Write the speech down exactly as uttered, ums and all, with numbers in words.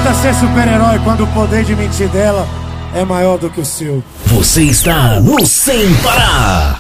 adianta ser super-herói quando o poder de mentir dela é maior do que o seu. Você está no Sem Parar.